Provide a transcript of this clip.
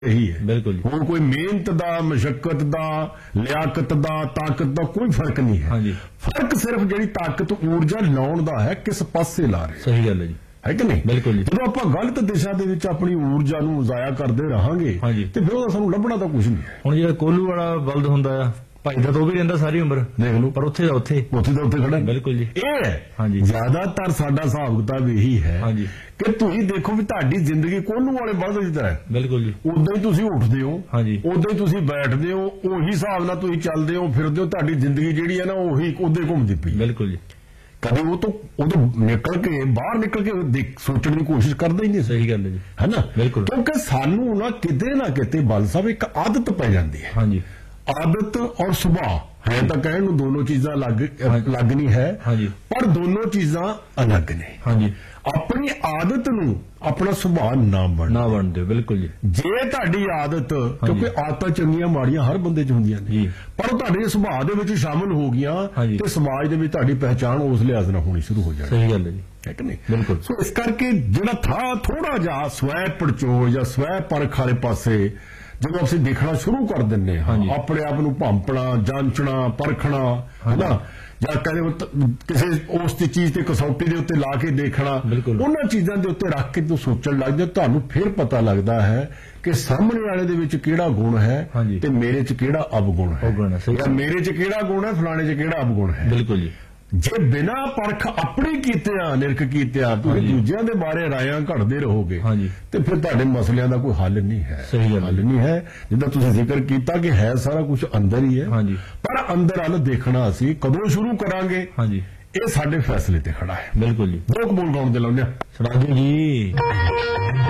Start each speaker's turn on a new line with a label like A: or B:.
A: ਇਹੀ ਹੈ।
B: ਬਿਲਕੁਲ ਜੀ।
A: ਹੁਣ ਕੋਈ ਮਿਹਨਤ ਦਾ, ਮਸ਼ੱਕਤ ਦਾ, ਲਿਆਕਤ ਦਾ, ਤਾਕਤ ਦਾ ਕੋਈ ਫਰਕ ਨਹੀਂ ਹੈ।
B: ਹਾਂਜੀ।
A: ਫਰਕ ਸਿਰਫ ਜਿਹੜੀ ਤਾਕਤ, ਊਰਜਾ ਲਾਉਣ ਦਾ ਹੈ, ਕਿਸ ਪਾਸੇ ਲਾ ਰਹੇ
B: ਸਹੀ ਗੱਲ ਹੈ ਜੀ।
A: ਹੈ ਕਿ ਨਹੀਂ?
B: ਬਿਲਕੁਲ ਜੀ।
A: ਜਦੋਂ ਆਪਾਂ ਗਲਤ ਦਿਸ਼ਾ ਦੇ ਵਿੱਚ ਆਪਣੀ ਊਰਜਾ ਨੂੰ ਜ਼ਾਇਆ ਕਰਦੇ ਰਹਾਂਗੇ
B: ਹਾਂਜੀ।
A: ਤੇ ਫਿਰ ਉਹਦਾ ਸਾਨੂੰ ਲੱਭਣਾ ਤਾਂ ਕੁਝ ਨਹੀਂ ਹੈ।
B: ਹੁਣ ਜਿਹੜਾ ਕੋਲੂ ਵਾਲਾ ਬਲਦ ਹੁੰਦਾ ਆ, ਭਾਈ ਦਾ ਤਾਂ ਉਹ ਵੀ ਰਹਿੰਦਾ ਸਾਰੀ ਉਮਰ,
A: ਦੇਖ ਲਓ,
B: ਪਰ ਉੱਥੇ ਦਾ ਉੱਥੇ
A: ਦਾ ਉੱਥੇ ਖੜਾ ਹੈ।
B: ਬਿਲਕੁਲ ਜੀ।
A: ਇਹ ਹੈ
B: ਹਾਂਜੀ।
A: ਜ਼ਿਆਦਾਤਰ ਸਾਡਾ ਹਿਸਾਬ ਕਿਤਾਬ ਇਹੀ ਹੈ
B: ਹਾਂਜੀ।
A: ਕਿ ਤੁਸੀਂ ਦੇਖੋ ਵੀ ਤੁਹਾਡੀ ਜ਼ਿੰਦਗੀ ਕੋਲੂ ਵਾਲੇ ਬਲਦ ਦੀ ਤਰ੍ਹਾਂ ਹੈ।
B: ਬਿਲਕੁਲ ਜੀ।
A: ਉਦਾਂ ਹੀ ਤੁਸੀਂ ਉੱਠਦੇ ਹੋ,
B: ਹਾਂਜੀ।
A: ਉਦਾਂ ਹੀ ਤੁਸੀਂ ਬੈਠਦੇ ਹੋ, ਉਹੀ ਹਿਸਾਬ ਨਾਲ ਤੁਸੀਂ ਚੱਲਦੇ ਹੋ, ਫਿਰਦੇ ਹੋ। ਤੁਹਾਡੀ ਜ਼ਿੰਦਗੀ ਜਿਹੜੀ ਹੈ ਨਾ, ਉਹੀ ਉਦਾਂ ਹੀ ਘੁੰਮਦੀ ਪਈ।
B: ਬਿਲਕੁਲ ਜੀ।
A: ਕਦੇ ਉਹ ਨਿਕਲ ਕੇ ਬਾਹਰ ਨਿਕਲ ਕੇ ਸੋਚਣ ਦੀ ਕੋਸ਼ਿਸ਼ ਕਰਦਾ ਹੀ ਨਹੀਂ।
B: ਸਹੀ ਗੱਲ ਹੈ ਜੀ।
A: ਹੈ ਨਾ?
B: ਬਿਲਕੁਲ।
A: ਕਿਉਂਕਿ ਸਾਨੂੰ ਨਾ ਕਿਤੇ ਬਲ ਸਾਹਿਬ ਇੱਕ ਆਦਤ ਪੈ ਜਾਂਦੀ ਹੈ।
B: ਹਾਂਜੀ।
A: ਆਦਤ ਔਰ ਸੁਭਾਅ ਹੈ ਤਾਂ ਕਹਿਣ ਨੂੰ ਦੋਨੋਂ ਚੀਜ਼ਾਂ ਅਲੱਗ ਨਹੀਂ ਹੈ,
B: ਹਾਂਜੀ।
A: ਪਰ ਦੋਨੋਂ ਚੀਜ਼ਾਂ ਅਲੱਗ ਨੇ।
B: ਹਾਂਜੀ।
A: ਆਪਣੀ ਆਦਤ ਨੂੰ ਆਪਣਾ ਸੁਭਾਅ ਨਾ
B: ਬਣ ਦਿਓ। ਬਿਲਕੁਲ ਜੀ।
A: ਜੇ ਤੁਹਾਡੀ ਆਦਤ, ਕਿਉਂਕਿ ਆਦਤਾਂ ਚੰਗੀਆਂ ਮਾੜੀਆਂ ਹਰ ਬੰਦੇ 'ਚ ਹੁੰਦੀਆਂ ਨੇ, ਪਰ ਉਹ ਤੁਹਾਡੇ ਸੁਭਾਅ ਦੇ ਵਿੱਚ ਸ਼ਾਮਲ ਹੋ ਗਈਆਂ ਤੇ ਸਮਾਜ ਦੇ ਵਿੱਚ ਤੁਹਾਡੀ ਪਹਿਚਾਣ ਉਸ ਲਿਹਾਜ਼ ਨਾਲ ਹੋਣੀ ਸ਼ੁਰੂ ਹੋ ਜਾਣੀ।
B: ਸਹੀ ਗੱਲ ਹੈ ਜੀ।
A: ਹੈ ਕਿ ਨਹੀਂ?
B: ਬਿਲਕੁਲ।
A: ਸੋ ਇਸ ਕਰਕੇ ਜਿਹੜਾ ਥੋੜਾ ਜਿਹਾ ਸਵੈ ਪੜਚੋਲ ਜਾਂ ਸਵੈ ਪਰਖ ਵਾਲੇ ਪਾਸੇ ਜਦੋਂ ਅਸੀਂ ਦੇਖਣਾ ਸ਼ੁਰੂ ਕਰ ਦਿੰਦੇ ਹਾਂ, ਆਪਣੇ ਆਪ ਨੂੰ ਭਾਂਪਣਾ, ਜਾਂਚਣਾ, ਪਰਖਣਾ, ਹਨਾ, ਜਾਂ ਕਹਿੰਦੇ ਕਿਸੇ ਉਸ ਦੀ ਚੀਜ਼ ਤੇ ਕਸੌਟੀ ਦੇ ਉੱਤੇ ਲਾ ਕੇ ਦੇਖਣਾ, ਉਹਨਾਂ ਚੀਜ਼ਾਂ ਦੇ ਉੱਤੇ ਰੱਖ ਕੇ ਤੁਸੀਂ ਸੋਚਣ ਲੱਗ ਜਾਓ, ਤੁਹਾਨੂੰ ਫਿਰ ਪਤਾ ਲੱਗਦਾ ਹੈ ਕਿ ਸਾਹਮਣੇ ਵਾਲੇ ਦੇ ਵਿੱਚ ਕਿਹੜਾ ਗੁਣ ਹੈ ਤੇ ਮੇਰੇ 'ਚ ਕਿਹੜਾ ਅਵਗੁਣ ਹੈ, ਜਾਂ ਮੇਰੇ 'ਚ ਕਿਹੜਾ ਗੁਣ ਹੈ, ਫਲਾਣੇ 'ਚ ਕਿਹੜਾ ਅਵਗੁਣ ਹੈ।
B: ਬਿਲਕੁਲ ਜੀ।
A: ਜੇ ਬਿਨਾਂ ਪਰਖ ਆਪਣੀ ਕੀਤਿਆਂ, ਨਿਰਖ ਕੀਤਿਆਂ ਤੁਸੀਂ ਦੂਜਿਆਂ ਦੇ ਬਾਰੇ ਰਾਇਆਂ ਘੜਦੇ ਰਹੋਗੇ ਤੇ ਫਿਰ ਤੁਹਾਡੇ ਮਸਲਿਆਂ ਦਾ ਕੋਈ ਹੱਲ ਨਹੀਂ ਹੈ। ਹੱਲ ਨਹੀਂ ਹੈ। ਜਿੱਦਾਂ ਤੁਸੀਂ ਜ਼ਿਕਰ ਕੀਤਾ ਕਿ ਹੈ ਸਾਰਾ ਕੁਝ ਅੰਦਰ ਹੀ ਹੈ, ਪਰ ਅੰਦਰ ਵੱਲ ਦੇਖਣਾ ਅਸੀਂ ਕਦੋਂ ਸ਼ੁਰੂ ਕਰਾਂਗੇ, ਇਹ ਸਾਡੇ ਫੈਸਲੇ ਤੇ ਖੜਾ ਹੈ।
B: ਬਿਲਕੁਲ ਜੀ।
A: ਲੋਕ ਬੋਲ ਗਾਉਣ ਦੇ ਲਾਉਂਦੇ ਆ
B: ਸੜਾਜੀ ਜੀ।